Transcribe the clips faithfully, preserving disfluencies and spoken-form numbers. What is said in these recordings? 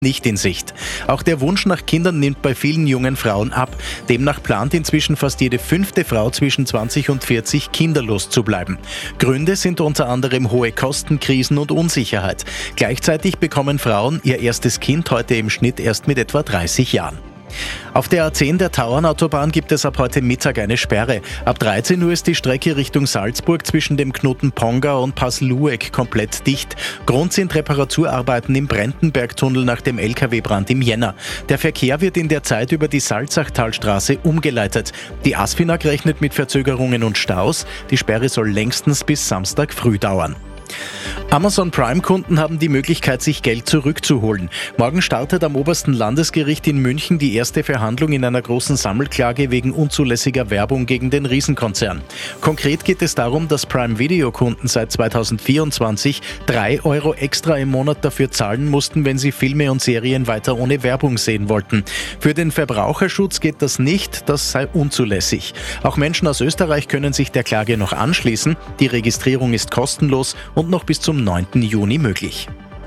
nicht in Sicht. Auch der Wunsch nach Kindern nimmt bei vielen jungen Frauen ab. Demnach plant inzwischen fast jede fünfte Frau zwischen zwanzig und vierzig kinderlos zu bleiben. Gründe sind unter anderem hohe Kosten, Krisen und Unsicherheit. Gleichzeitig bekommen Frauen ihr erstes Kind heute im Schnitt erst mit etwa dreißig Jahren. Auf der A zehn der Tauernautobahn gibt es ab heute Mittag eine Sperre. Ab dreizehn Uhr ist die Strecke Richtung Salzburg zwischen dem Knoten Ponga und Pass-Lueck komplett dicht. Grund sind Reparaturarbeiten im Brentenbergtunnel nach dem L K W-Brand im Jänner. Der Verkehr wird in der Zeit über die Salzachtalstraße umgeleitet. Die ASFINAG rechnet mit Verzögerungen und Staus. Die Sperre soll längstens bis Samstag früh dauern. Amazon Prime-Kunden haben die Möglichkeit, sich Geld zurückzuholen. Morgen startet am obersten Landesgericht in München die erste Verhandlung in einer großen Sammelklage wegen unzulässiger Werbung gegen den Riesenkonzern. Konkret geht es darum, dass Prime-Video-Kunden seit zweitausendvierundzwanzig drei Euro extra im Monat dafür zahlen mussten, wenn sie Filme und Serien weiter ohne Werbung sehen wollten. Für den Verbraucherschutz geht das nicht, das sei unzulässig. Auch Menschen aus Österreich können sich der Klage noch anschließen. Die Registrierung ist kostenlos und noch bis zum neunten Juni möglich.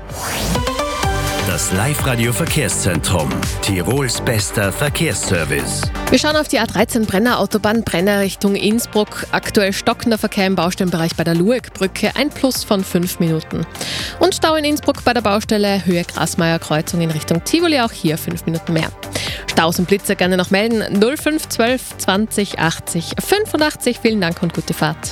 Das Live-Radio-Verkehrszentrum. Tirols bester Verkehrsservice. Wir schauen auf die A dreizehn Brenner Autobahn, Brenner Richtung Innsbruck. Aktuell stockender Verkehr im Baustellenbereich bei der Lueckbrücke, ein Plus von fünf Minuten. Und Stau in Innsbruck bei der Baustelle Höhe Grasmeier Kreuzung in Richtung Tivoli, auch hier fünf Minuten mehr. Staus und Blitzer gerne noch melden. null fünf zwölf zwanzig achtzig fünfundachtzig. Vielen Dank und gute Fahrt.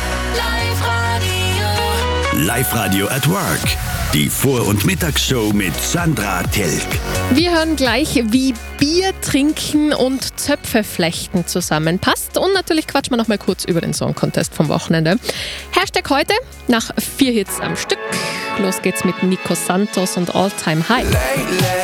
Live-Radio at Work. Die Vor- und Mittagsshow mit Sandra Telk. Wir hören gleich, wie Bier trinken und Zöpfe flechten zusammenpasst. Und natürlich quatschen wir noch mal kurz über den Song Contest vom Wochenende. Hashtag heute nach vier Hits am Stück. Los geht's mit Nico Santos und All Time High.